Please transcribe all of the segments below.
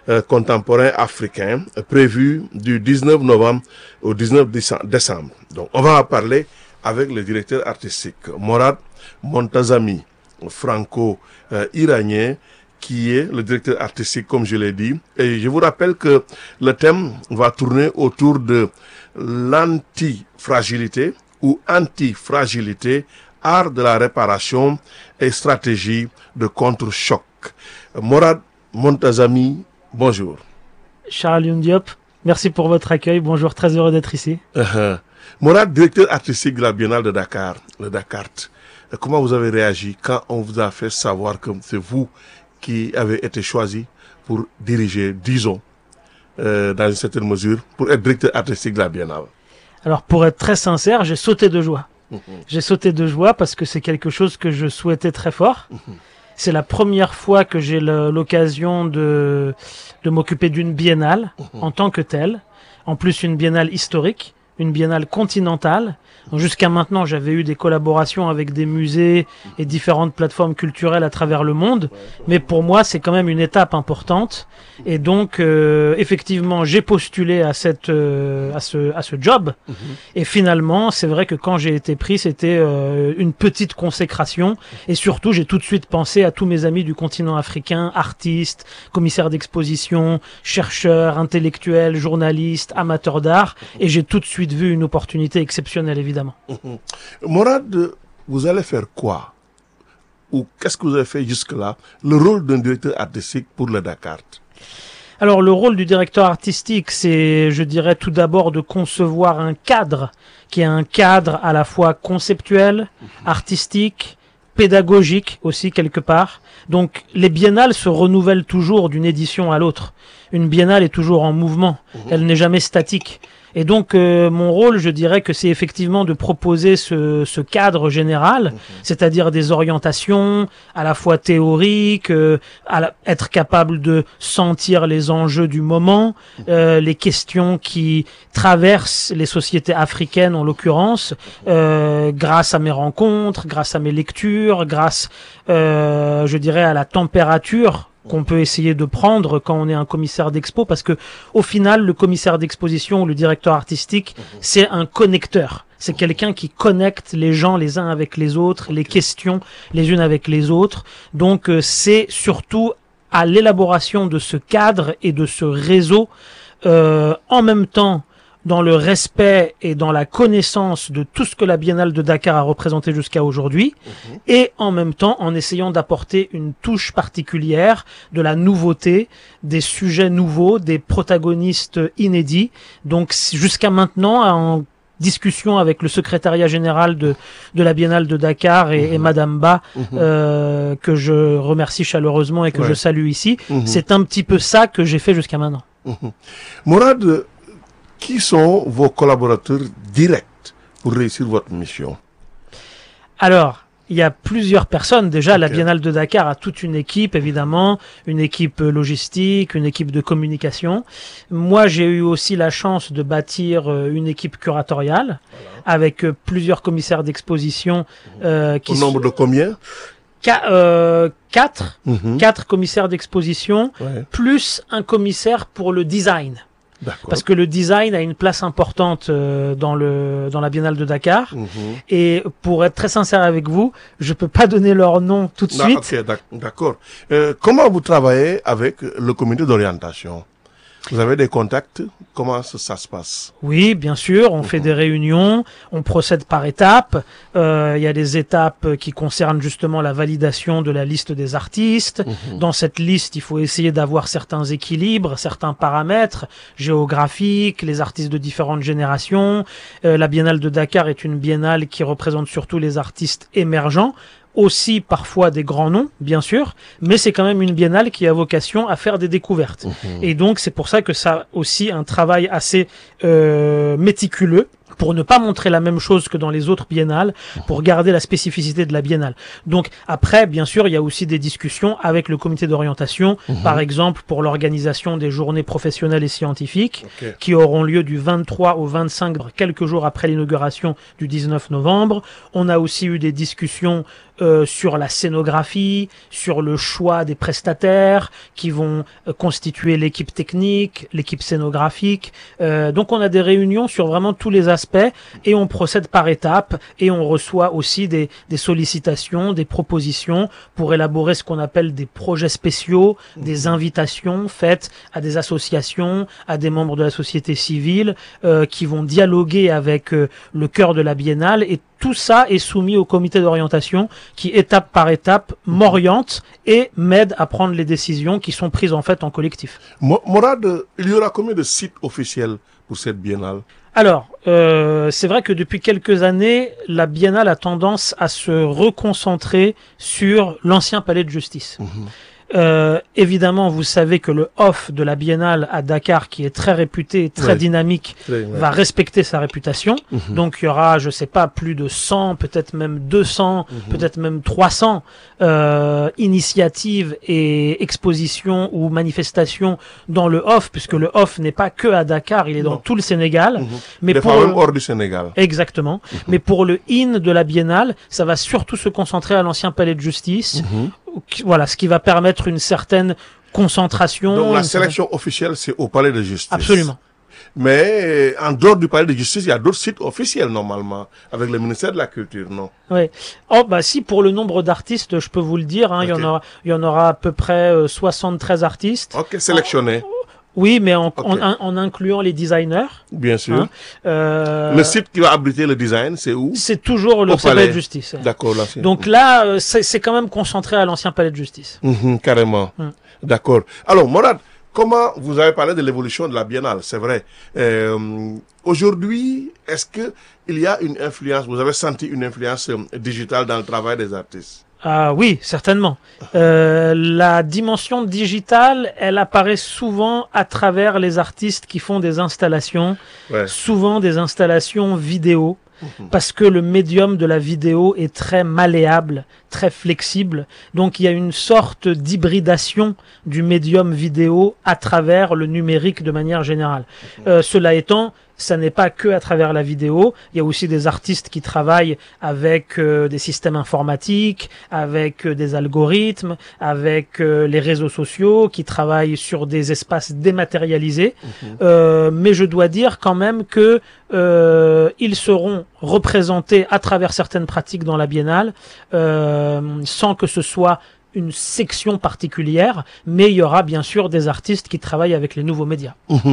contemporain africain prévu du 19 novembre au 19 décembre. Donc, on va en parler avec le directeur artistique, Morad Montazami, franco-iranien, qui est le directeur artistique, comme je l'ai dit. Et je vous rappelle que le thème va tourner autour de l'antifragilité ou antifragilité, art de la réparation et stratégie de contre-choc. Morad Montazami, bonjour. Charles Youn Diop, merci pour votre accueil. Bonjour, très heureux d'être ici. Morad, directeur artistique de la Biennale de Dakar, le Dakar. Comment vous avez réagi quand on vous a fait savoir que c'est vous qui avez été choisi pour diriger, disons, dans une certaine mesure, pour être directeur artistique de la Biennale? Alors, pour être très sincère, j'ai sauté de joie. J'ai sauté de joie parce que c'est quelque chose que je souhaitais très fort. C'est la première fois que j'ai l'occasion de m'occuper d'une biennale en tant que telle. En plus, une biennale historique, une biennale continentale. Donc, jusqu'à maintenant, j'avais eu des collaborations avec des musées et différentes plateformes culturelles à travers le monde. Mais pour moi, c'est quand même une étape importante. Et donc, effectivement, j'ai postulé à ce job. Et finalement, c'est vrai que quand j'ai été pris, c'était une petite consécration. Et surtout, j'ai tout de suite pensé à tous mes amis du continent africain, artistes, commissaires d'exposition, chercheurs, intellectuels, journalistes, amateurs d'art. Et j'ai tout de suite vu une opportunité exceptionnelle, évidemment. Morad, vous allez faire quoi? Ou qu'est-ce que vous avez fait jusque-là? Le rôle d'un directeur artistique pour le Dakar? Alors, le rôle du directeur artistique, c'est, je dirais, tout d'abord de concevoir un cadre, qui est un cadre à la fois conceptuel, artistique, pédagogique aussi quelque part. Donc, les biennales se renouvellent toujours d'une édition à l'autre. Une biennale est toujours en mouvement, elle n'est jamais statique. Et donc, mon rôle, je dirais que c'est effectivement de proposer ce cadre général, c'est-à-dire des orientations à la fois théoriques, être capable de sentir les enjeux du moment, les questions qui traversent les sociétés africaines en l'occurrence, grâce à mes rencontres, grâce à mes lectures, grâce, je dirais, à la température qu'on peut essayer de prendre quand on est un commissaire d'expo, parce que au final, le commissaire d'exposition ou le directeur artistique, c'est un connecteur. C'est quelqu'un qui connecte les gens les uns avec les autres, les questions les unes avec les autres. Donc, c'est surtout à l'élaboration de ce cadre et de ce réseau, en même temps, dans le respect et dans la connaissance de tout ce que la Biennale de Dakar a représenté jusqu'à aujourd'hui, et en même temps en essayant d'apporter une touche particulière, de la nouveauté, des sujets nouveaux, des protagonistes inédits. Donc jusqu'à maintenant, en discussion avec le secrétariat général de la Biennale de Dakar et Madame Ba, que je remercie chaleureusement et que je salue ici, c'est un petit peu ça que j'ai fait jusqu'à maintenant. Morad, qui sont vos collaborateurs directs pour réussir votre mission? Alors, il y a plusieurs personnes. Déjà, la Biennale de Dakar a toute une équipe, évidemment, une équipe logistique, une équipe de communication. Moi, j'ai eu aussi la chance de bâtir une équipe curatoriale avec plusieurs commissaires d'exposition. Au nombre de combien? Quatre commissaires d'exposition, plus un commissaire pour le design. Parce que le design a une place importante dans la Biennale de Dakar. Et pour être très sincère avec vous, je peux pas donner leur nom tout de suite. Ok, d'accord. Comment vous travaillez avec le comité d'orientation? Vous avez des contacts? Comment ça se passe? Oui, bien sûr. On fait des réunions. On procède par étapes. Il y a des étapes qui concernent justement la validation de la liste des artistes. Dans cette liste, il faut essayer d'avoir certains équilibres, certains paramètres géographiques, les artistes de différentes générations. La Biennale de Dakar est une biennale qui représente surtout les artistes émergents. Aussi parfois des grands noms, bien sûr, mais c'est quand même une biennale qui a vocation à faire des découvertes. Et donc c'est pour ça que ça a aussi un travail assez méticuleux, pour ne pas montrer la même chose que dans les autres biennales, pour garder la spécificité de la biennale. Donc après, bien sûr, il y a aussi des discussions avec le comité d'orientation, par exemple pour l'organisation des journées professionnelles et scientifiques, qui auront lieu du 23 au 25, quelques jours après l'inauguration du 19 novembre. On a aussi eu des discussions sur la scénographie, sur le choix des prestataires qui vont constituer l'équipe technique, l'équipe scénographique. Donc on a des réunions sur vraiment tous les aspects et on procède par étapes et on reçoit aussi des sollicitations, des propositions pour élaborer ce qu'on appelle des projets spéciaux, des invitations faites à des associations, à des membres de la société civile qui vont dialoguer avec le cœur de la biennale, et tout ça est soumis au comité d'orientation qui, étape par étape, m'oriente et m'aide à prendre les décisions qui sont prises en fait en collectif. Morad, il y aura combien de sites officiels pour cette biennale? Alors, c'est vrai que depuis quelques années, la biennale a tendance à se reconcentrer sur l'ancien palais de justice. Évidemment, vous savez que le off de la biennale à Dakar, qui est très réputé, très dynamique, va respecter sa réputation. Donc, il y aura, je sais pas, plus de 100, peut-être même 200, peut-être même 300 initiatives et expositions ou manifestations dans le off, puisque le off n'est pas que à Dakar, il est dans tout le Sénégal. Mais des fois même hors du Sénégal. Exactement. Mais pour le in de la biennale, ça va surtout se concentrer à l'ancien palais de justice. Voilà, ce qui va permettre une certaine concentration. Donc la sélection officielle, c'est au palais de justice. Absolument. Mais en dehors du palais de justice, il y a d'autres sites officiels normalement, avec le ministère de la Culture, non? Oui. Oh bah si, pour le nombre d'artistes, je peux vous le dire, hein, il y en aura à peu près 73 artistes. Ok, sélectionnés. Oui, mais en incluant les designers. Bien sûr. Hein. Le site qui va abriter le design, c'est où? C'est toujours le palais de justice. D'accord. Là, donc là, c'est quand même concentré à l'ancien palais de justice. Carrément. D'accord. Alors, Morad, comment vous avez parlé de l'évolution de la biennale? C'est vrai. Aujourd'hui, est-ce que il y a une influence, vous avez senti une influence digitale dans le travail des artistes? Ah oui, certainement. La dimension digitale, elle apparaît souvent à travers les artistes qui font des installations, souvent des installations vidéo, parce que le médium de la vidéo est très malléable, très flexible. Donc il y a une sorte d'hybridation du médium vidéo à travers le numérique de manière générale. Cela étant, ça n'est pas que à travers la vidéo. Il y a aussi des artistes qui travaillent avec des systèmes informatiques, avec des algorithmes, avec les réseaux sociaux, qui travaillent sur des espaces dématérialisés. Mais je dois dire quand même que ils seront représentés à travers certaines pratiques dans la biennale, sans que ce soit une section particulière, mais il y aura bien sûr des artistes qui travaillent avec les nouveaux médias.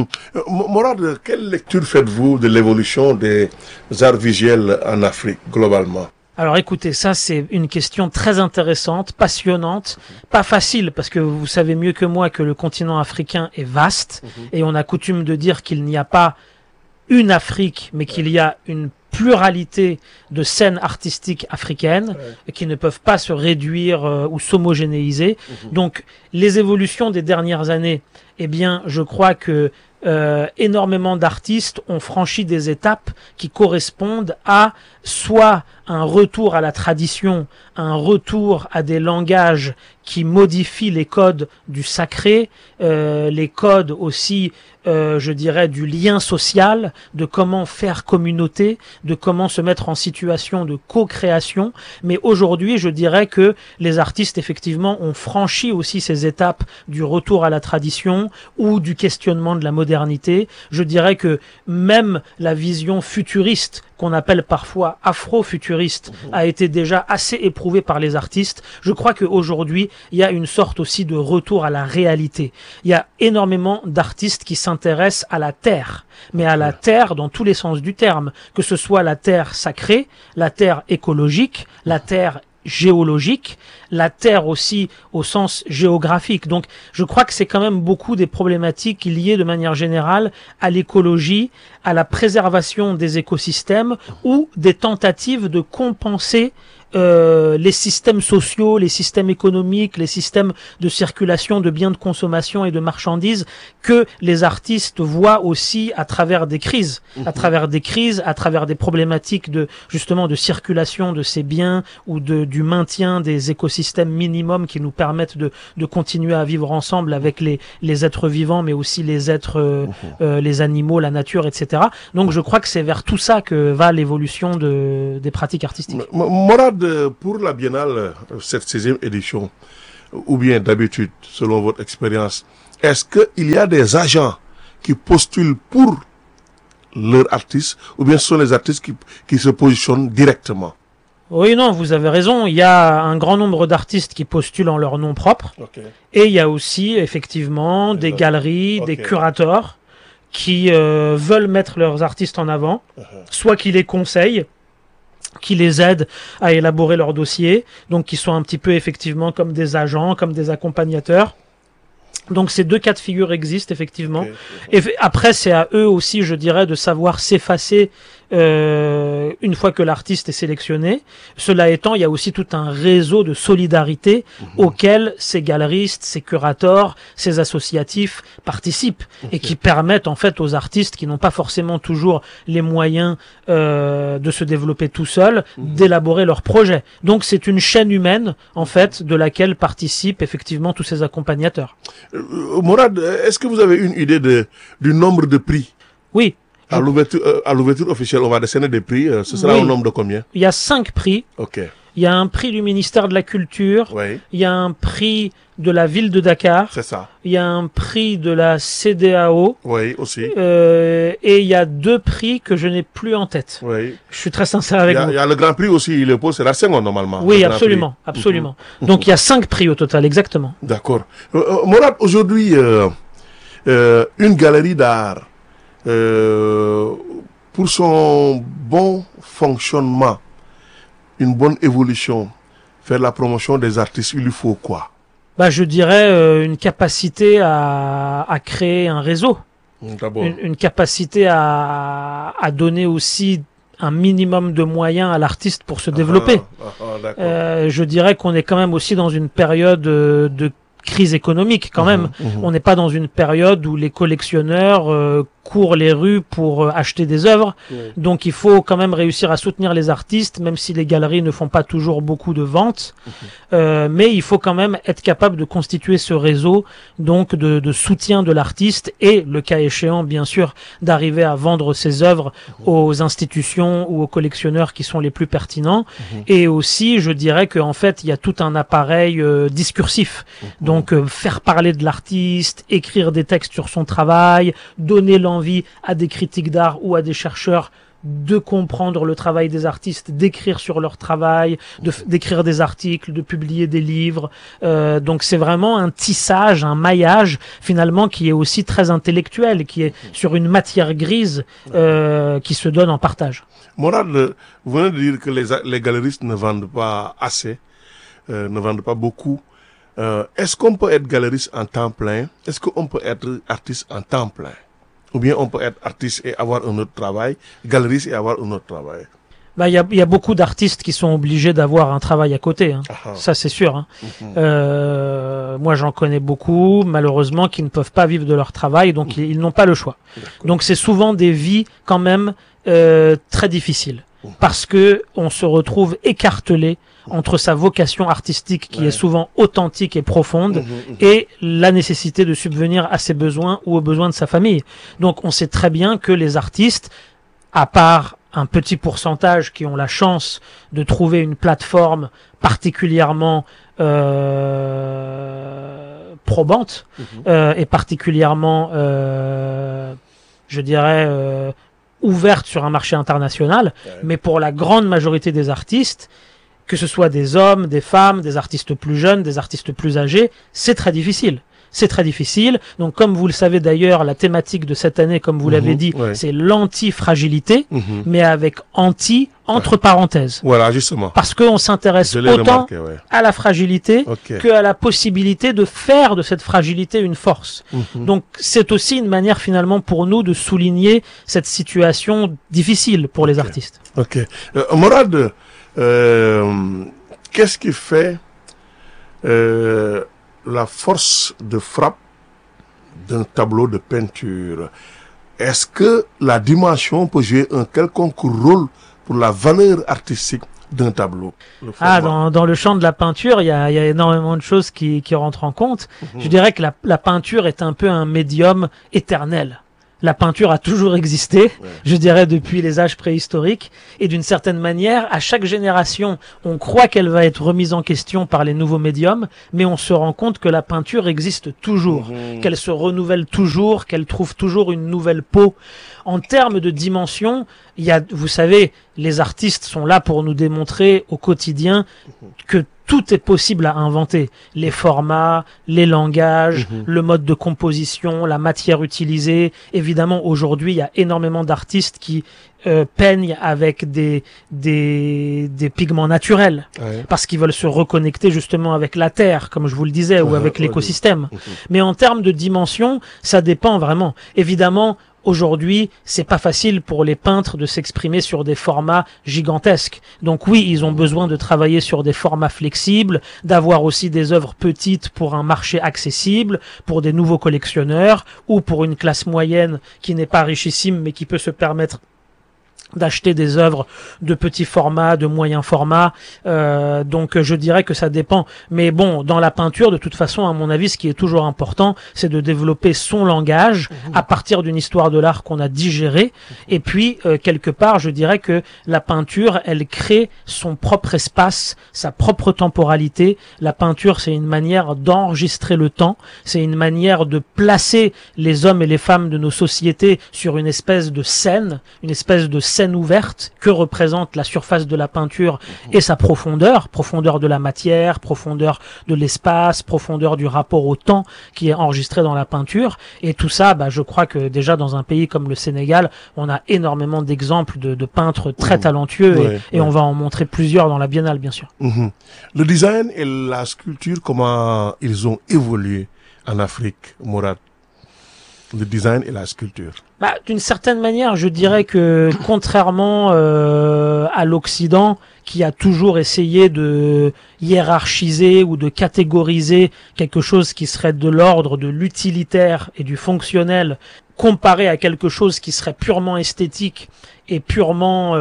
Morad, quelle lecture faites-vous de l'évolution des arts visuels en Afrique, globalement? Alors écoutez, ça c'est une question très intéressante, passionnante, pas facile, parce que vous savez mieux que moi que le continent africain est vaste, et on a coutume de dire qu'il n'y a pas une Afrique, mais qu'il y a une pluralité de scènes artistiques africaines qui ne peuvent pas se réduire ou s'homogénéiser. Donc, les évolutions des dernières années, eh bien, je crois que énormément d'artistes ont franchi des étapes qui correspondent à soit un retour à la tradition, un retour à des langages qui modifient les codes du sacré, les codes aussi, je dirais, du lien social, de comment faire communauté, de comment se mettre en situation de co-création. Mais aujourd'hui, je dirais que les artistes, effectivement, ont franchi aussi ces étapes du retour à la tradition ou du questionnement de la modernité. Je dirais que même la vision futuriste, qu'on appelle parfois afro-futuriste, a été déjà assez éprouvée par les artistes. Je crois qu'aujourd'hui, il y a une sorte aussi de retour à la réalité. Il y a énormément d'artistes qui s'intéressent à la terre, mais à la terre dans tous les sens du terme, que ce soit la terre sacrée, la terre écologique, la terre géologique, la terre aussi au sens géographique. Donc je crois que c'est quand même beaucoup des problématiques liées de manière générale à l'écologie, à la préservation des écosystèmes ou des tentatives de compenser les systèmes sociaux, les systèmes économiques, les systèmes de circulation de biens de consommation et de marchandises que les artistes voient aussi à travers des crises, à travers des problématiques de justement de circulation de ces biens ou du maintien des écosystèmes minimums qui nous permettent de continuer à vivre ensemble avec les êtres vivants, mais aussi les êtres, les animaux, la nature, etc. Donc je crois que c'est vers tout ça que va l'évolution des pratiques artistiques. Morad, Morad, pour la Biennale, cette 16e édition, ou bien d'habitude, selon votre expérience, est-ce qu'il y a des agents qui postulent pour leurs artistes, ou bien ce sont les artistes qui se positionnent directement? Oui, non, vous avez raison. Il y a un grand nombre d'artistes qui postulent en leur nom propre. Ok. Et il y a aussi, effectivement, des galeries, des Ok. curateurs qui veulent mettre leurs artistes en avant, soit qui les conseillent, qui les aident à élaborer leur dossier, donc qui sont un petit peu effectivement comme des agents, comme des accompagnateurs. Donc ces deux cas de figure existent effectivement. Ok. Et après, c'est à eux aussi, je dirais, de savoir s'effacer une fois que l'artiste est sélectionné. Cela étant, il y a aussi tout un réseau de solidarité auquel ces galeristes, ces curateurs, ces associatifs participent et qui permettent en fait aux artistes qui n'ont pas forcément toujours les moyens de se développer tout seuls, d'élaborer leurs projets. Donc c'est une chaîne humaine en fait de laquelle participent effectivement tous ces accompagnateurs. Morad, est-ce que vous avez une idée du nombre de prix? Oui. À l'ouverture officielle, on va décerner des prix. Ce sera Oui. un nombre de combien? Il y a 5 prix. Ok. Il y a un prix du ministère de la Culture. Oui, Il y a un prix de la ville de Dakar. c'est ça. Il y a un prix de la CEDEAO. Oui, aussi. Et il y a 2 prix que je n'ai plus en tête. Oui. Je suis très sincère avec Il vous. y a le Grand Prix aussi, il le pose, c'est la Senghor normalement. Oui, le Grand absolument, Prix. absolument. Donc il y a 5 prix au total, exactement. D'accord. Morad, aujourd'hui, une galerie d'art, pour son bon fonctionnement, une bonne évolution, faire la promotion des artistes, il lui faut quoi? Bah, je dirais une capacité à créer un réseau, D'abord. une capacité à donner aussi un minimum de moyens à l'artiste pour se développer. D'accord. Je dirais qu'on est quand même aussi dans une période de crise économique quand même. On n'est pas dans une période où les collectionneurs courent les rues pour acheter des œuvres. Oui. Donc il faut quand même réussir à soutenir les artistes, même si les galeries ne font pas toujours beaucoup de ventes. Mais il faut quand même être capable de constituer ce réseau donc de soutien de l'artiste et, le cas échéant, bien sûr, d'arriver à vendre ses œuvres aux institutions ou aux collectionneurs qui sont les plus pertinents. Et aussi, je dirais qu'en fait, il y a tout un appareil discursif. Donc faire parler de l'artiste, écrire des textes sur son travail, donner l'envie à des critiques d'art ou à des chercheurs de comprendre le travail des artistes, d'écrire sur leur travail, d'écrire des articles, de publier des livres. Donc c'est vraiment un tissage, un maillage finalement qui est aussi très intellectuel, qui est sur une matière grise qui se donne en partage. Morad, vous venez de dire que les galeristes ne vendent pas assez, ne vendent pas beaucoup. Est-ce qu'on peut être galeriste en temps plein? Est-ce qu'on peut être artiste en temps plein? Ou bien on peut être artiste et avoir un autre travail, galeriste et avoir un autre travail? Bah, il y a beaucoup d'artistes qui sont obligés d'avoir un travail à côté, hein. Ça c'est sûr, hein. Moi j'en connais beaucoup, malheureusement, qui ne peuvent pas vivre de leur travail, donc ils n'ont pas le choix. Donc c'est souvent des vies quand même très difficiles, parce que on se retrouve écartelé entre sa vocation artistique qui est souvent authentique et profonde et la nécessité de subvenir à ses besoins ou aux besoins de sa famille. Donc on sait très bien que les artistes, à part un petit pourcentage qui ont la chance de trouver une plateforme particulièrement probante et particulièrement, je dirais, ouverte sur un marché international, mais pour la grande majorité des artistes, que ce soit des hommes, des femmes, des artistes plus jeunes, des artistes plus âgés, c'est très difficile. C'est très difficile. Donc, comme vous le savez d'ailleurs, la thématique de cette année, comme vous l'avez dit, c'est l'anti-fragilité, mais avec anti entre parenthèses. Voilà, justement. Parce qu'on s'intéresse autant à la fragilité qu'à la possibilité de faire de cette fragilité une force. Donc, c'est aussi une manière finalement pour nous de souligner cette situation difficile pour les artistes. Ok. Morad, qu'est-ce qui fait la force de frappe d'un tableau de peinture? Est-ce que la dimension peut jouer un quelconque rôle pour la valeur artistique d'un tableau? Dans le champ de la peinture, il y a énormément de choses qui rentrent en compte. Je dirais que la peinture est un peu un médium éternel. La peinture a toujours existé, je dirais depuis les âges préhistoriques, et d'une certaine manière, à chaque génération, on croit qu'elle va être remise en question par les nouveaux médiums, mais on se rend compte que la peinture existe toujours, qu'elle se renouvelle toujours, qu'elle trouve toujours une nouvelle peau. En termes de dimension, il y a, vous savez, les artistes sont là pour nous démontrer au quotidien que tout est possible à inventer. Les formats, les langages, le mode de composition, la matière utilisée. Évidemment, aujourd'hui, il y a énormément d'artistes qui peignent avec des pigments naturels. Parce qu'ils veulent se reconnecter justement avec la terre, comme je vous le disais, ou avec l'écosystème. Mais en termes de dimension, ça dépend vraiment. Évidemment, aujourd'hui, c'est pas facile pour les peintres de s'exprimer sur des formats gigantesques. Donc oui, ils ont besoin de travailler sur des formats flexibles, d'avoir aussi des œuvres petites pour un marché accessible, pour des nouveaux collectionneurs, ou pour une classe moyenne qui n'est pas richissime, mais qui peut se permettre d'acheter des œuvres de petits formats, de moyens formats, donc je dirais que ça dépend. Mais bon, dans la peinture, de toute façon, à mon avis, ce qui est toujours important, c'est de développer son langage à partir d'une histoire de l'art qu'on a digérée. Et puis, quelque part, je dirais que la peinture, elle crée son propre espace, sa propre temporalité. La peinture, c'est une manière d'enregistrer le temps, c'est une manière de placer les hommes et les femmes de nos sociétés sur une espèce de scène ouverte que représente la surface de la peinture et sa profondeur de la matière, profondeur de l'espace, profondeur du rapport au temps qui est enregistré dans la peinture. Et tout ça, je crois que déjà dans un pays comme le Sénégal, on a énormément d'exemples de peintres très talentueux et on va en montrer plusieurs dans la Biennale, bien sûr. Le design et la sculpture, comment ils ont évolué en Afrique, Mourad? Le design et la sculpture. D'une certaine manière, je dirais que contrairement à l'Occident, qui a toujours essayé de hiérarchiser ou de catégoriser quelque chose qui serait de l'ordre de l'utilitaire et du fonctionnel, comparé à quelque chose qui serait purement esthétique et purement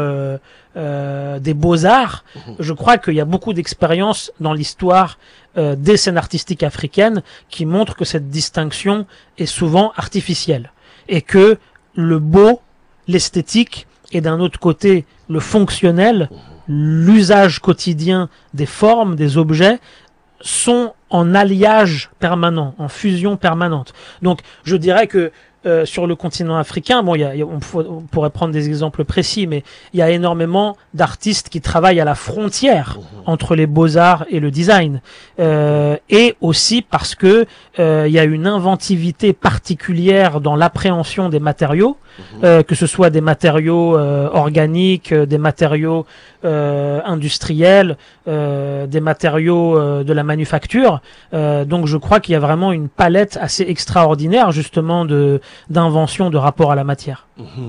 des beaux-arts, je crois qu'il y a beaucoup d'expériences dans l'histoire des scènes artistiques africaines qui montrent que cette distinction est souvent artificielle et que le beau, l'esthétique et d'un autre côté le fonctionnel, l'usage quotidien des formes, des objets sont en alliage permanent, en fusion permanente. Donc je dirais que sur le continent africain, on pourrait prendre des exemples précis, mais il y a énormément d'artistes qui travaillent à la frontière entre les beaux-arts et le design, et aussi parce que il y a une inventivité particulière dans l'appréhension des matériaux, que ce soit des matériaux organiques, des matériaux industriels, des matériaux de la manufacture. Donc je crois qu'il y a vraiment une palette assez extraordinaire justement d'invention de rapport à la matière.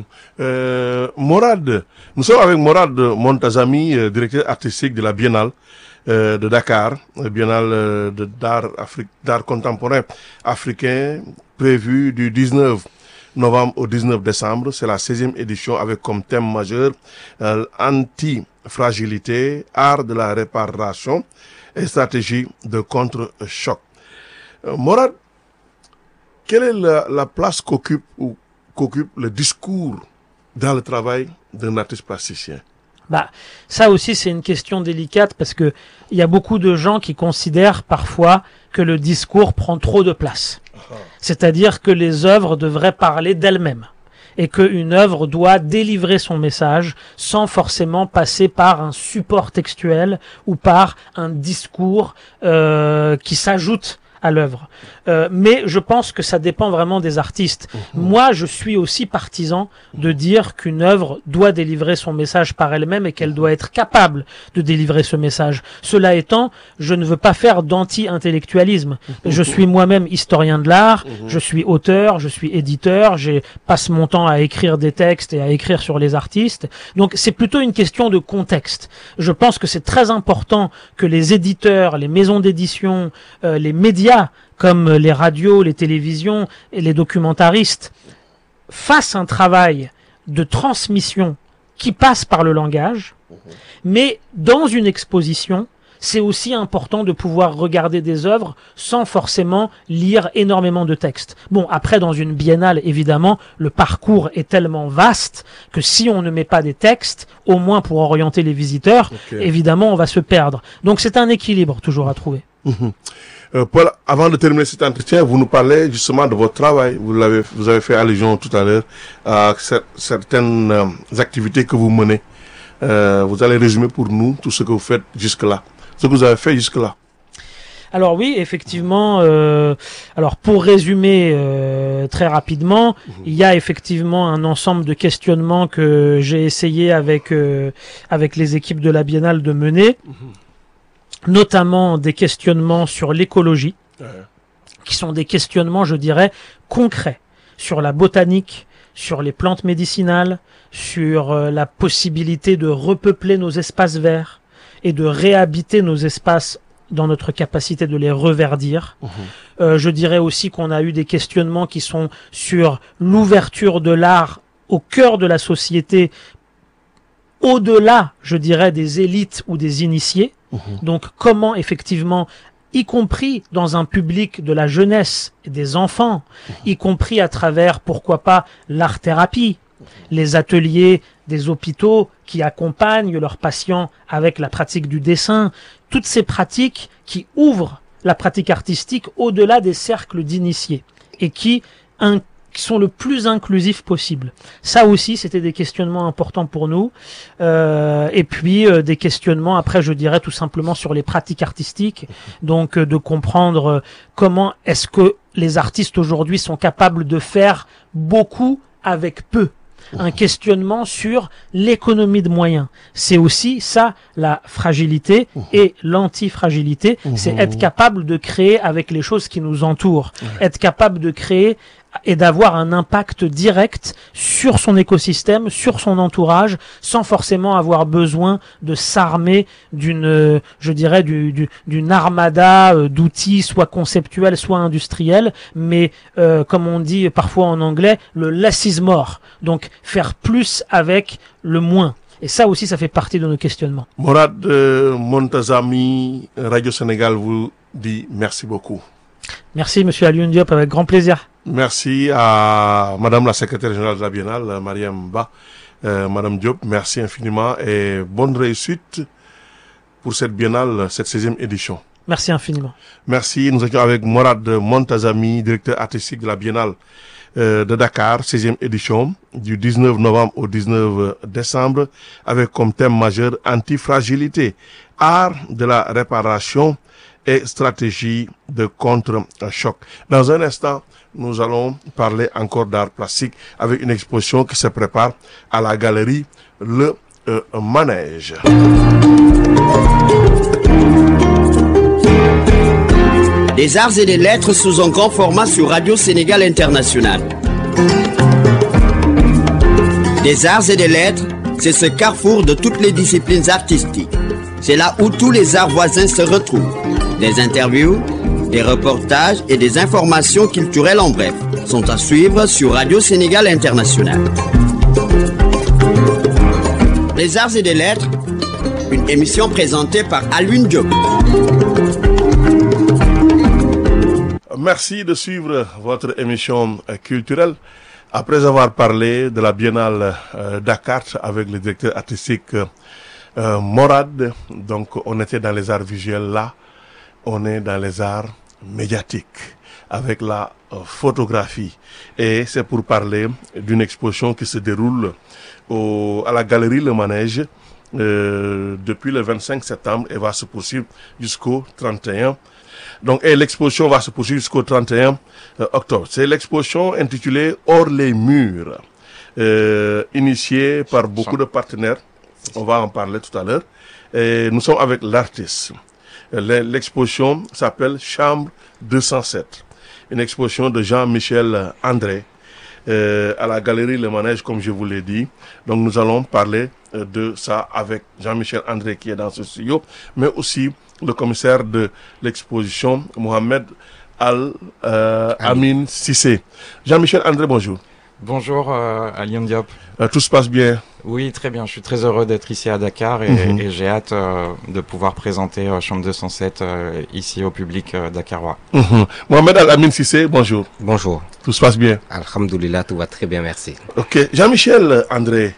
Mourad, nous sommes avec Mourad Montazami, directeur artistique de la Biennale de Dakar, Biennale d'art contemporain africain prévue du 19 novembre au 19 décembre. C'est la 16e édition avec comme thème majeur anti-fragilité, art de la réparation et stratégie de contre-choc. Mourad, quelle est la place qu'occupe le discours dans le travail d'un artiste plasticien? Ça aussi c'est une question délicate parce que il y a beaucoup de gens qui considèrent parfois que le discours prend trop de place. C'est-à-dire que les œuvres devraient parler d'elles-mêmes et qu'une œuvre doit délivrer son message sans forcément passer par un support textuel ou par un discours qui s'ajoute à l'œuvre. Mais je pense que ça dépend vraiment des artistes. Moi, je suis aussi partisan de dire qu'une œuvre doit délivrer son message par elle-même et qu'elle doit être capable de délivrer ce message. Cela étant, je ne veux pas faire d'anti-intellectualisme. Je suis moi-même historien de l'art, je suis auteur, je suis éditeur, je passe mon temps à écrire des textes et à écrire sur les artistes. Donc c'est plutôt une question de contexte. Je pense que c'est très important que les éditeurs, les maisons d'édition, les médias comme les radios, les télévisions et les documentaristes fassent un travail de transmission qui passe par le langage, mais dans une exposition, c'est aussi important de pouvoir regarder des œuvres sans forcément lire énormément de textes. Bon, après, dans une biennale, évidemment, le parcours est tellement vaste que si on ne met pas des textes, au moins pour orienter les visiteurs, évidemment, on va se perdre. Donc, c'est un équilibre toujours à trouver. Paul, avant de terminer cet entretien, vous nous parlez justement de votre travail. Vous avez fait allusion tout à l'heure à certaines activités que vous menez. Vous allez résumer pour nous tout ce que vous faites jusque-là, ce que vous avez fait jusque-là. Alors oui, effectivement. Alors pour résumer très rapidement, il y a effectivement un ensemble de questionnements que j'ai essayé avec les équipes de la Biennale de mener. Notamment des questionnements sur l'écologie, qui sont des questionnements, je dirais, concrets, sur la botanique, sur les plantes médicinales, sur la possibilité de repeupler nos espaces verts et de réhabiter nos espaces dans notre capacité de les reverdir. Je dirais aussi qu'on a eu des questionnements qui sont sur l'ouverture de l'art au cœur de la société, au-delà, je dirais, des élites ou des initiés. Donc comment effectivement, y compris dans un public de la jeunesse et des enfants, y compris à travers, pourquoi pas, l'art-thérapie, les ateliers des hôpitaux qui accompagnent leurs patients avec la pratique du dessin, toutes ces pratiques qui ouvrent la pratique artistique au-delà des cercles d'initiés et qui sont le plus inclusifs possible. Ça aussi, c'était des questionnements importants pour nous. Et puis, des questionnements, après, je dirais tout simplement sur les pratiques artistiques. Donc, de comprendre comment est-ce que les artistes aujourd'hui sont capables de faire beaucoup avec peu. Un questionnement sur l'économie de moyens. C'est aussi ça, la fragilité et l'antifragilité. C'est être capable de créer avec les choses qui nous entourent. Être capable de créer et d'avoir un impact direct sur son écosystème, sur son entourage, sans forcément avoir besoin de s'armer d'une, je dirais, d'une armada d'outils, soit conceptuels, soit industriels, mais comme on dit parfois en anglais, le less is more. Donc faire plus avec le moins. Et ça aussi, ça fait partie de nos questionnements. Morad Montazami, Radio Sénégal vous dit merci beaucoup. Merci, Monsieur Alioune Diop, avec grand plaisir. Merci à Madame la secrétaire générale de la Biennale, Mariam Ba. Madame Diop, merci infiniment et bonne réussite pour cette Biennale, cette 16e édition. Merci infiniment. Merci. Nous étions avec Morad Montazami, directeur artistique de la Biennale de Dakar, 16e édition, du 19 novembre au 19 décembre, avec comme thème majeur antifragilité, art de la réparation et stratégie de contre-choc. Dans un instant, nous allons parler encore d'art plastique avec une exposition qui se prépare à la galerie Le Manège. Des arts et des lettres sous un grand format sur Radio Sénégal International. Des arts et des lettres, c'est ce carrefour de toutes les disciplines artistiques. C'est là où tous les arts voisins se retrouvent. Des interviews, des reportages et des informations culturelles en bref sont à suivre sur Radio Sénégal International. Les arts et des lettres, une émission présentée par Alioune Diop. Merci de suivre votre émission culturelle. Après avoir parlé de la Biennale Dakar avec le directeur artistique Morad, donc on était dans les arts visuels, là on est dans les arts médiatiques avec la photographie et c'est pour parler d'une exposition qui se déroule à la galerie Le Manège depuis le 25 septembre et va se poursuivre jusqu'au 31. Donc, et l'exposition va se poursuivre jusqu'au 31 octobre. C'est l'exposition intitulée Hors les murs, initiée par beaucoup de partenaires. On va en parler tout à l'heure. Et nous sommes avec l'artiste. L'exposition s'appelle Chambre 207. Une exposition de Jean-Michel André à la galerie Le Manège, comme je vous l'ai dit. Donc, nous allons parler de ça avec Jean-Michel André qui est dans ce studio, mais aussi le commissaire de l'exposition, Mohamed Al-Amin Sissé. Jean-Michel André, bonjour. Bonjour Alioune Diop. Tout se passe bien? Oui, très bien. Je suis très heureux d'être ici à Dakar et j'ai hâte de pouvoir présenter Chambre 207 ici au public dakarois. Mohamed Al-Amin Sissé, bonjour. Bonjour. Tout se passe bien? Alhamdoulilah, tout va très bien, merci. Ok. Jean-Michel André,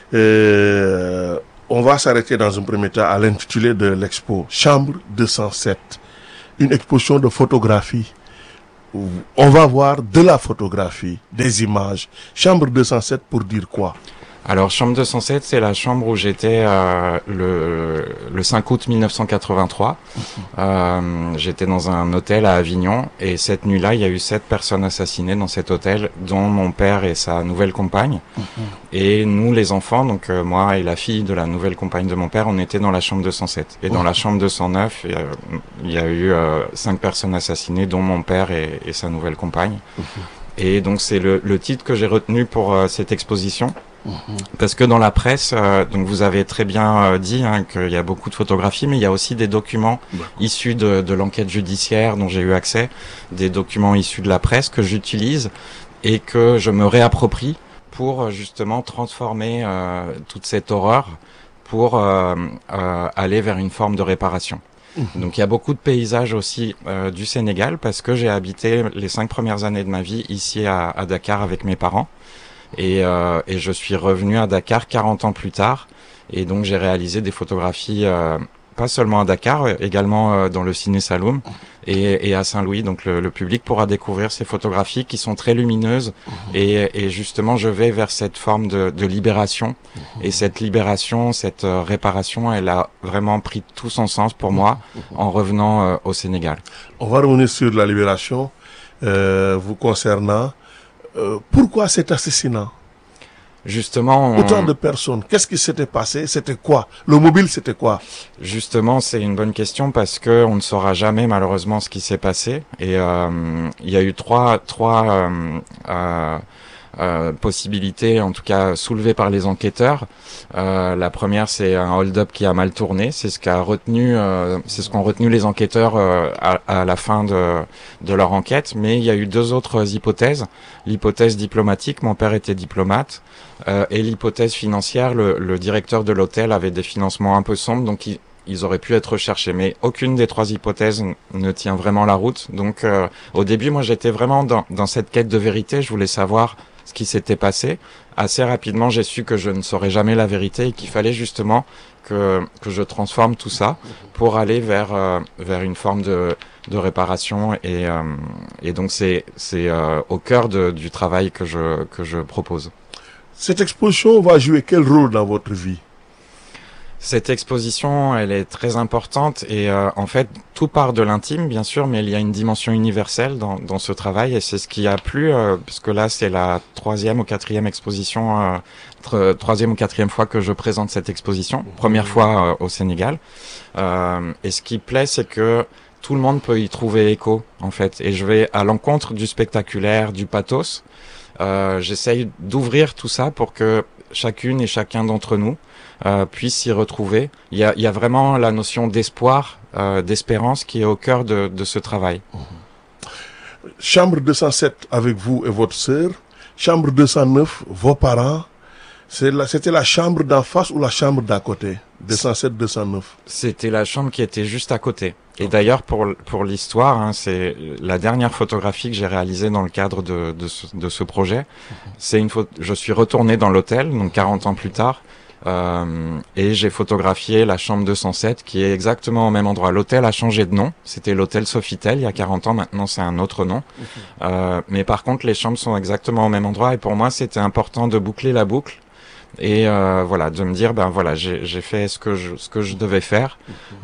on va s'arrêter dans un premier temps à l'intitulé de l'expo Chambre 207, une exposition de photographie. On va voir de la photographie, des images. Chambre 207 pour dire quoi? Alors, Chambre 207, c'est la chambre où j'étais le 5 août 1983. J'étais dans un hôtel à Avignon et cette nuit-là, il y a eu 7 personnes assassinées dans cet hôtel, dont mon père et sa nouvelle compagne. Et nous, les enfants, donc moi et la fille de la nouvelle compagne de mon père, on était dans la chambre 207. Et dans la chambre 209, il y a eu 5 personnes assassinées, dont mon père et sa nouvelle compagne. Et donc, c'est le titre que j'ai retenu pour cette exposition. Parce que dans la presse, donc vous avez très bien dit qu'il y a beaucoup de photographies, mais il y a aussi des documents issus de l'enquête judiciaire dont j'ai eu accès, des documents issus de la presse que j'utilise et que je me réapproprie pour justement transformer toute cette horreur pour aller vers une forme de réparation. Donc il y a beaucoup de paysages aussi du Sénégal parce que j'ai habité les 5 premières années de ma vie ici à Dakar avec mes parents. Et je suis revenu à Dakar 40 ans plus tard. Et donc, j'ai réalisé des photographies, pas seulement à Dakar, également dans le Ciné Saloum et à Saint-Louis. Donc, le public pourra découvrir ces photographies qui sont très lumineuses. Et justement, je vais vers cette forme de libération. Et cette libération, cette réparation, elle a vraiment pris tout son sens pour moi en revenant au Sénégal. On va revenir sur la libération vous concernant. Pourquoi cet assassinat? Justement, autant de personnes. Qu'est-ce qui s'était passé? C'était quoi? Le mobile, c'était quoi? Justement, c'est une bonne question parce que on ne saura jamais malheureusement ce qui s'est passé. Et il y a eu trois possibilités, en tout cas soulevées par les enquêteurs. La première, c'est un hold-up qui a mal tourné. C'est ce qu'ont retenu les enquêteurs à la fin de leur enquête. Mais il y a eu 2 autres hypothèses. L'hypothèse diplomatique, mon père était diplomate, et l'hypothèse financière, le directeur de l'hôtel avait des financements un peu sombres, donc ils auraient pu être recherchés. Mais aucune des 3 hypothèses ne tient vraiment la route. Donc au début, moi j'étais vraiment dans cette quête de vérité. Je voulais savoir ce qui s'était passé. Assez rapidement, j'ai su que je ne saurais jamais la vérité et qu'il fallait justement que je transforme tout ça pour aller vers une forme de réparation et donc c'est au cœur du travail que je propose. Cette exposition va jouer quel rôle dans votre vie? Cette exposition, elle est très importante et en fait, tout part de l'intime, bien sûr, mais il y a une dimension universelle dans ce travail et c'est ce qui a plu, parce que là, c'est la 3e ou 4e exposition, 3e ou 4e fois que je présente cette exposition, première fois au Sénégal. Et ce qui plaît, c'est que tout le monde peut y trouver écho, en fait. Et je vais à l'encontre du spectaculaire, du pathos. J'essaye d'ouvrir tout ça pour que chacune et chacun d'entre nous puisse s'y retrouver. Il y a vraiment la notion d'espoir, d'espérance qui est au cœur de ce travail. Chambre 207 avec vous et votre sœur. Chambre 209, vos parents. C'était la chambre d'en face ou la chambre d'à côté? 207, 209. C'était la chambre qui était juste à côté. Et d'ailleurs, pour l'histoire, c'est la dernière photographie que j'ai réalisée dans le cadre de ce projet. Je suis retourné dans l'hôtel, donc 40 ans plus tard, et j'ai photographié la chambre 207 qui est exactement au même endroit. L'hôtel a changé de nom. C'était l'hôtel Sofitel il y a 40 ans. Maintenant, c'est un autre nom. Mais par contre, les chambres sont exactement au même endroit. Et pour moi, c'était important de boucler la boucle. Et voilà, de me dire j'ai fait ce que je devais faire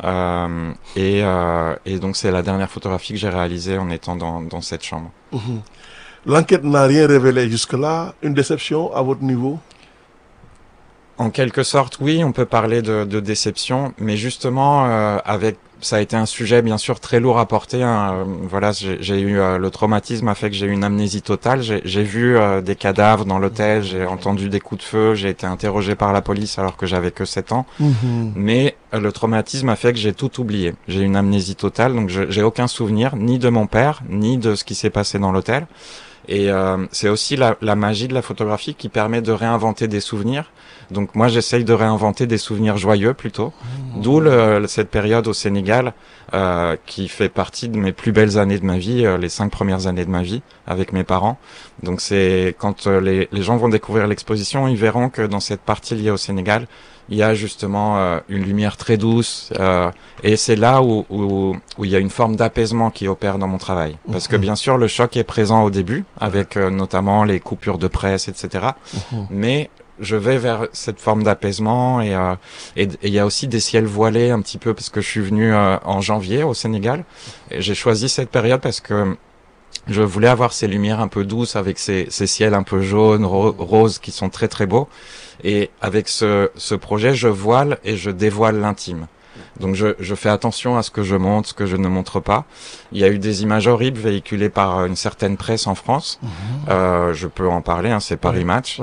et donc c'est la dernière photographie que j'ai réalisée en étant dans cette chambre. L'enquête n'a rien révélé jusque-là. Une déception à votre niveau? En quelque sorte, oui, on peut parler de déception, mais justement ça a été un sujet bien sûr très lourd à porter. Voilà, j'ai eu le traumatisme a fait que j'ai eu une amnésie totale. J'ai vu des cadavres dans l'hôtel, j'ai entendu des coups de feu, j'ai été interrogé par la police alors que j'avais que 7 ans. Mais le traumatisme a fait que j'ai tout oublié. J'ai une amnésie totale, donc j'ai aucun souvenir ni de mon père, ni de ce qui s'est passé dans l'hôtel. Et c'est aussi la magie de la photographie qui permet de réinventer des souvenirs. Donc moi, j'essaye de réinventer des souvenirs joyeux plutôt. D'où cette période au Sénégal qui fait partie de mes plus belles années de ma vie, les 5 premières années de ma vie avec mes parents. Donc c'est quand les gens vont découvrir l'exposition, ils verront que dans cette partie liée au Sénégal, il y a justement une lumière très douce et c'est là où il y a une forme d'apaisement qui opère dans mon travail. Parce que bien sûr, le choc est présent au début avec notamment les coupures de presse, etc. Mais je vais vers cette forme d'apaisement et il y a aussi des ciels voilés un petit peu parce que je suis venu en janvier au Sénégal et j'ai choisi cette période parce que je voulais avoir ces lumières un peu douces avec ces ciels un peu jaunes, roses qui sont très très beaux. Et avec ce projet, je voile et je dévoile l'intime. Donc je fais attention à ce que je montre, ce que je ne montre pas. Il y a eu des images horribles véhiculées par une certaine presse en France. Je peux en parler, hein, c'est Paris Match.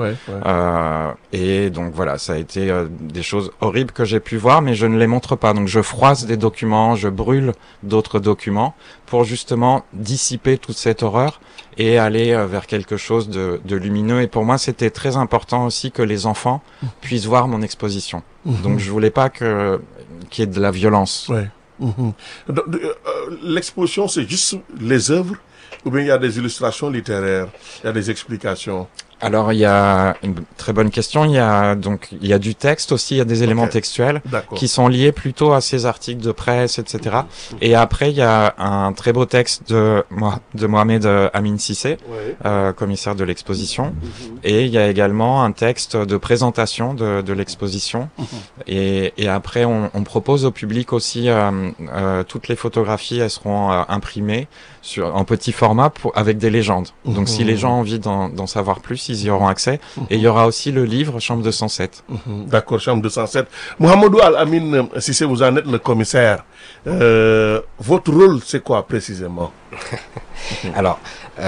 Et donc voilà, ça a été des choses horribles que j'ai pu voir, mais je ne les montre pas. Donc je froisse des documents, je brûle d'autres documents pour justement dissiper toute cette horreur et aller vers quelque chose de lumineux. Et pour moi, c'était très important aussi que les enfants puissent voir mon exposition. Donc je voulais pas qu'il y ait de la violence. L'exposition, c'est juste les œuvres ou bien il y a des illustrations littéraires, il y a des explications? Alors, il y a une très bonne question. Il y a du texte aussi, il y a des éléments textuels qui sont liés plutôt à ces articles de presse, etc. Et après, il y a un très beau texte de Mohamed Amin Cissé, commissaire de l'exposition. Et il y a également un texte de présentation de l'exposition. Et après, on propose au public aussi, toutes les photographies, elles seront imprimées en petit format avec des légendes. Donc, si les gens ont envie d'en savoir plus, ils y auront accès. Et il y aura aussi le livre Chambre 207. D'accord, Chambre 207. Mohamedou Al-Amin Cissé, vous en êtes le commissaire. Votre rôle, c'est quoi précisément? Alors,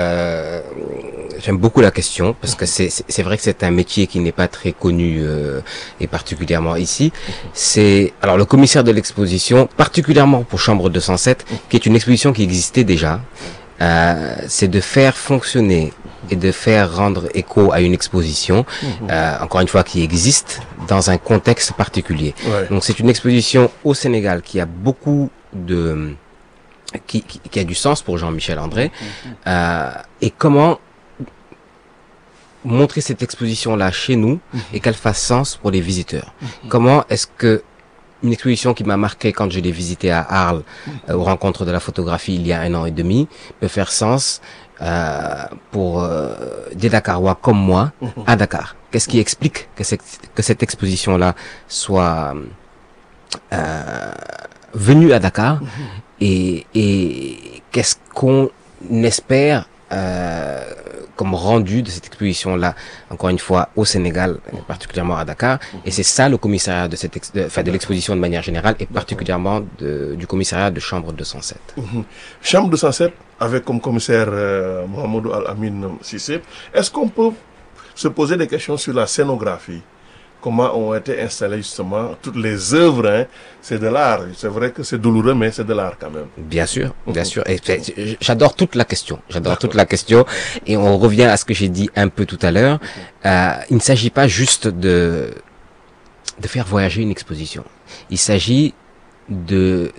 j'aime beaucoup la question parce que c'est vrai que c'est un métier qui n'est pas très connu et particulièrement ici. Alors le commissaire de l'exposition, particulièrement pour Chambre 207, qui est une exposition qui existait déjà, c'est de faire fonctionner et de faire rendre écho à une exposition, encore une fois, qui existe dans un contexte particulier. Donc c'est une exposition au Sénégal qui a beaucoup qui a du sens pour Jean-Michel André, et comment montrer cette exposition-là chez nous et qu'elle fasse sens pour les visiteurs. Comment est-ce que une exposition qui m'a marqué quand je l'ai visitée à Arles, aux rencontres de la photographie il y a 1 an et demi, peut faire sens pour des Dakarois comme moi à Dakar. Qu'est-ce qui explique que cette exposition-là soit venue à Dakar et qu'est-ce qu'on espère comme rendu de cette exposition-là, encore une fois, au Sénégal, particulièrement à Dakar. Et c'est ça le commissariat de l'exposition de manière générale et particulièrement du commissariat de Chambre 207. Chambre 207, avec comme commissaire Mohamedou Al-Amin Cissé, est-ce qu'on peut se poser des questions sur la scénographie? Comment ont été installées justement toutes les œuvres, hein? C'est de l'art. C'est vrai que c'est douloureux, mais c'est de l'art quand même. Bien sûr, bien sûr. Et j'adore toute la question. Toute la question. Et on revient à ce que j'ai dit un peu tout à l'heure. Il ne s'agit pas juste de faire voyager une exposition. Il s'agit de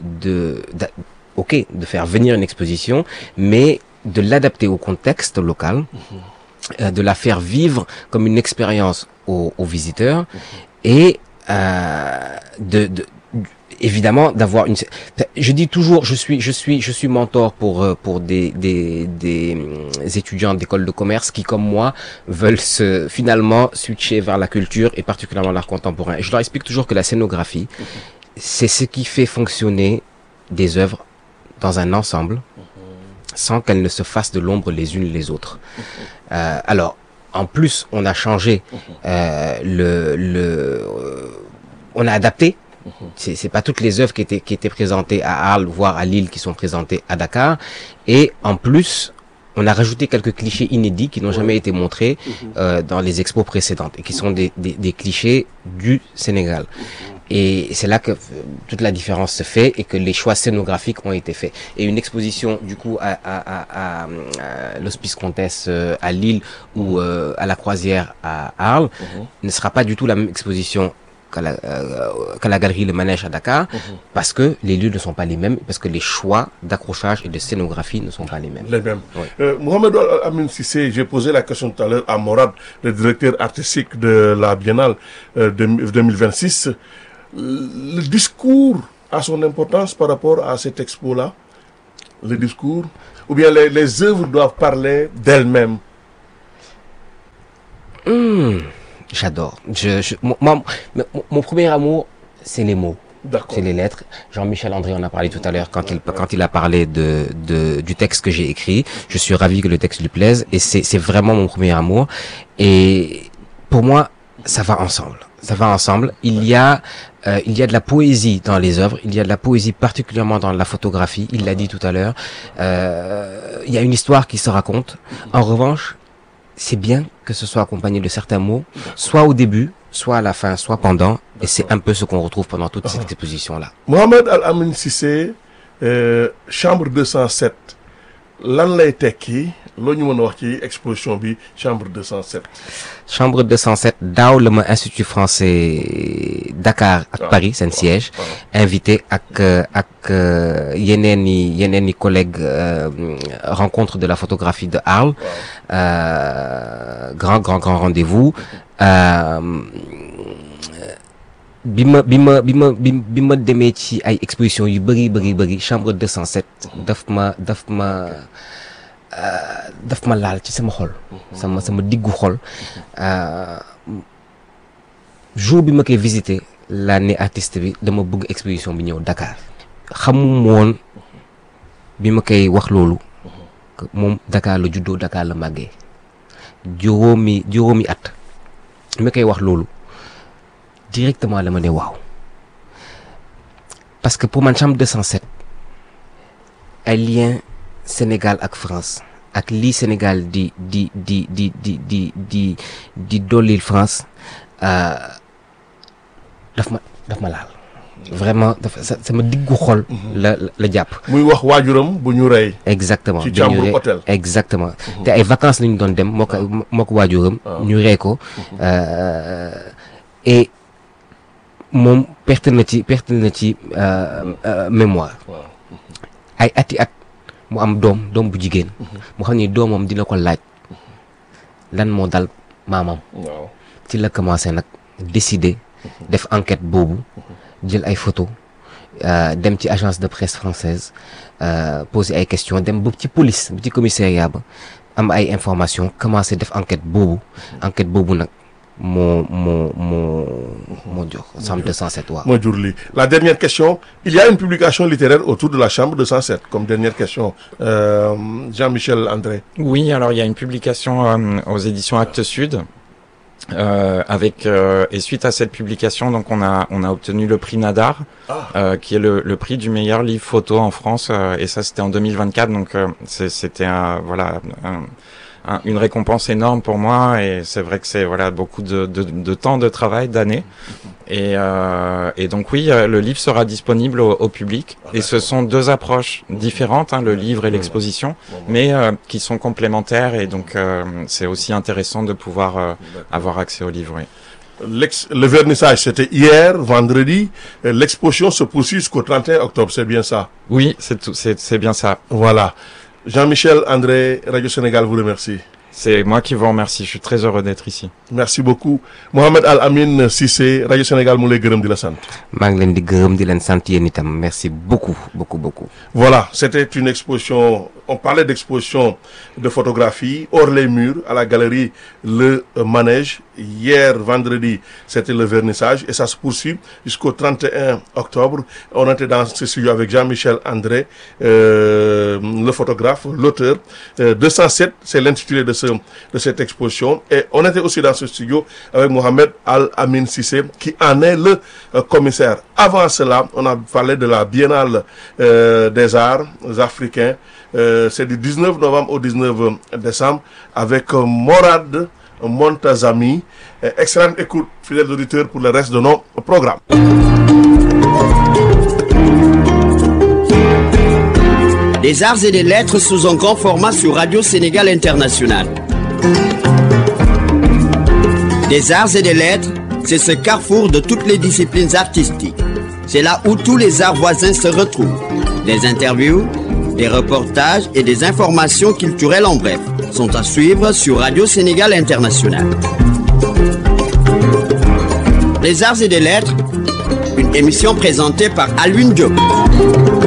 faire venir une exposition, mais de l'adapter au contexte local, de la faire vivre comme une expérience aux visiteurs et évidemment d'avoir une. Je dis toujours, je suis mentor pour des étudiants d'école de commerce qui, comme moi, veulent finalement switcher vers la culture et particulièrement l'art contemporain. Je leur explique toujours que la scénographie, c'est ce qui fait fonctionner des œuvres dans un ensemble sans qu'elles ne se fassent de l'ombre les unes les autres. Alors, en plus, on a changé on a adapté. C'est pas toutes les œuvres qui étaient présentées à Arles, voire à Lille, qui sont présentées à Dakar. Et en plus, on a rajouté quelques clichés inédits qui n'ont jamais été montrés dans les expos précédentes et qui sont des clichés du Sénégal. Et c'est là que toute la différence se fait et que les choix scénographiques ont été faits. Et une exposition, du coup, à l'Hospice Comtesse à Lille ou à la Croisière à Arles ne sera pas du tout la même exposition qu'à la galerie Le Manège à Dakar, parce que les lieux ne sont pas les mêmes, parce que les choix d'accrochage et de scénographie ne sont pas les mêmes. Les mêmes. Oui. Mohamed Amin Cissé, j'ai posé la question tout à l'heure à Morad, le directeur artistique de la Biennale 2026. Le discours a son importance par rapport à cette expo-là? Le discours? Ou bien les œuvres doivent parler d'elles-mêmes? J'adore. Mon premier amour, c'est les mots. D'accord. C'est les lettres. Jean-Michel André en a parlé tout à l'heure quand il a parlé du texte que j'ai écrit. Je suis ravi que le texte lui plaise et c'est vraiment mon premier amour. Et pour moi, ça va ensemble. Ça va ensemble. Il y a de la poésie dans les œuvres. Il y a de la poésie particulièrement dans la photographie. Il l'a dit tout à l'heure. Il y a une histoire qui se raconte. En revanche, c'est bien que ce soit accompagné de certains mots, soit au début, soit à la fin, soit pendant. Et c'est un peu ce qu'on retrouve pendant toute cette exposition-là. Mohamed Al-Amin Cissé, chambre 207. Lan lay tekki loo ñu mën a wax ci exposition bi chambre 207. Chambre 207 daaw la ma Institut français Dakar ak Paris seen siège invité ak yeneen i collègues rencontre de la photographie de Arles grand rendez-vous bi ma demee ci ay exposition yu bëri chambre 207 daf ma laal ci sama xol sama diggu xol jour bi ma koy visiter la ne artiste bi dama bëgg exposition bi ñëw Dakar xamuma woon bi ma koy wax loolu moom Dakar la juddoo Dakar la màggee juróomi at bi ma koy wax loolu directement la ma ne waaw parce que pour man chambre 207 ay lien Sénégal ak France ak lii Sénégal di dollil France daf ma laal vraiment sama diggu xol la jàpp. muy wax waajuram bu ñu rey. exactement ci chambre hôtel. exactement te ay vacances lañu doon dem moo ko waajuram. ñu rey ko et moom perte na ci mémoire. ay ati at mu am doom bu jigéen. mu xam ni doomam dina ko laaj lan moo dal maamam. ci la commencé nag décider def enquête boobu jël ay photos dem ci agence de presse française poser ay questions dem ba ci police ba ci commissariat ba am ay informations commencé def enquête boobu nag moo jox chambre 207 waaw. moo jur lii la dernière question il y a une publication littéraire autour de la chambre 207 comme dernière question Jean-Michel André. Oui, alors il y a une publication aux éditions Actes Sud et suite à cette publication donc on a obtenu le prix Nadar qui est le prix du meilleur livre photo en France et ça c'était en 2024 donc c'était une récompense énorme pour moi et c'est vrai que c'est beaucoup de temps de travail, d'années et donc oui le livre sera disponible au public et ce sont deux approches différentes le livre et l'exposition mais qui sont complémentaires et donc c'est aussi intéressant de pouvoir avoir accès au livre. Oui. Le vernissage c'était hier vendredi l'exposition se poursuit jusqu'au 31 octobre c'est bien ça? Oui, c'est bien ça. Voilà. Jean-Michel André, Radio Sénégal vous remercie. C'est moi qui vous remercie, je suis très heureux d'être ici. Merci beaucoup. Mohamed Al-Amin Cissé, Radio Sénégal mu lay gërëm di la sant. maa ngi leen di gërëm di leen sant yéen itam merci beaucoup. Voilà, c'était une exposition, on parlait d'exposition de photographie hors les murs à la galerie Le Manège. Hier, vendredi, c'était le vernissage et ça se poursuit jusqu'au 31 octobre. On était dans ce studio avec Jean-Michel André, le photographe, l'auteur. 207, c'est l'intitulé de cette exposition. Et on était aussi dans ce studio avec Mohamed Al-Amin Cissé, qui en est le commissaire. Avant cela, on a parlé de la Biennale des Arts africains. C'est du 19 novembre au 19 décembre avec Morad Montazami. Excellente écoute, fidèles auditeurs, pour le reste de nos programmes. Des arts et des lettres sous un grand format sur Radio Sénégal International. Des arts et des lettres, c'est ce carrefour de toutes les disciplines artistiques. C'est là où tous les arts voisins se retrouvent. Des interviews, des reportages et des informations culturelles en bref sont à suivre sur Radio Sénégal International. Les arts et des lettres, une émission présentée par Alwin Diop.